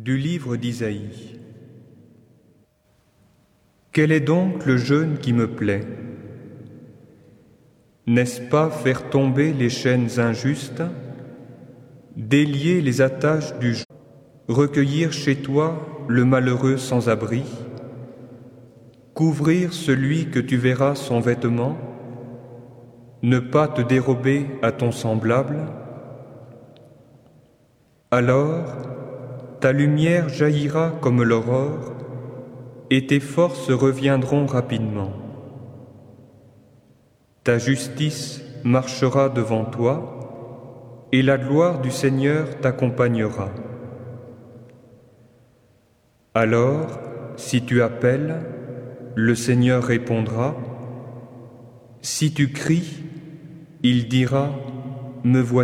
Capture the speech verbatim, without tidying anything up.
Du livre d'Isaïe. Quel est donc le jeûne qui me plaît? N'est-ce pas faire tomber les chaînes injustes, délier les attaches du joug, recueillir chez toi le malheureux sans abri, couvrir celui que tu verras sans vêtements, ne pas te dérober à ton semblable? Alors, ta lumière jaillira comme l'aurore, et tes forces reviendront rapidement. Ta justice marchera devant toi, et la gloire du Seigneur t'accompagnera. Alors, si tu appelles, le Seigneur répondra. Si tu cries, il dira, « Me voici ».